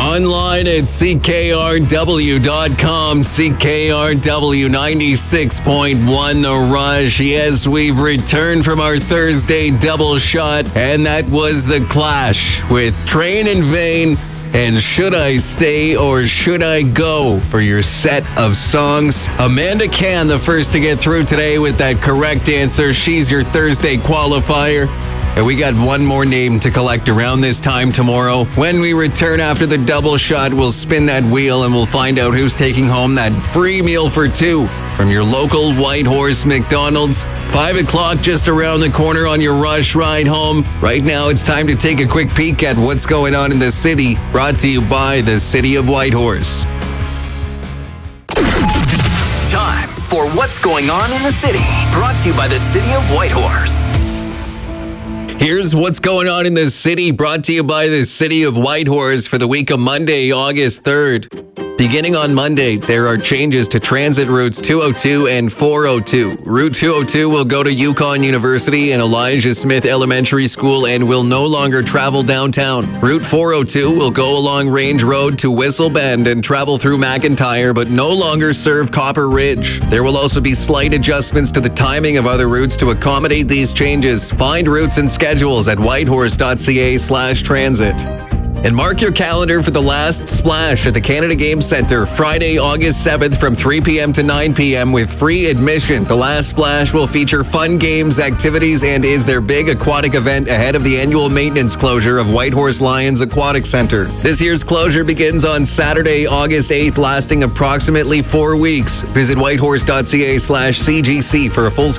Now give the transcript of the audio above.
Online at CKRW.com, CKRW 96.1 The Rush. Yes, we've returned from our Thursday double shot, and that was The Clash with Train in Vain and Should I Stay or Should I Go for your set of songs. Amanda Can, the first to get through today with that correct answer. She's your Thursday qualifier. And we got one more name to collect around this time tomorrow. When we return after the double shot, we'll spin that wheel and we'll find out who's taking home that free meal for two from your local Whitehorse McDonald's. 5 o'clock just around the corner on your Rush ride home. Right now, it's time to take a quick peek at what's going on in the city. Brought to you by the City of Whitehorse. Time for What's Going On in the City. Brought to you by the City of Whitehorse. Here's what's going on in the city, brought to you by the City of Whitehorse for the week of Monday, August 3rd. Beginning on Monday, there are changes to transit routes 202 and 402. Route 202 will go to Yukon University and Elijah Smith Elementary School and will no longer travel downtown. Route 402 will go along Range Road to Whistle Bend and travel through McIntyre, but no longer serve Copper Ridge. There will also be slight adjustments to the timing of other routes to accommodate these changes. Find routes and schedules at whitehorse.ca/transit. And mark your calendar for the last splash at the Canada Game Centre, Friday, August 7th from 3 p.m. to 9 p.m. with free admission. The last splash will feature fun games, activities, and is their big aquatic event ahead of the annual maintenance closure of Whitehorse Lions Aquatic Centre. This year's closure begins on Saturday, August 8th, lasting approximately 4 weeks. Visit whitehorse.ca/CGC for a full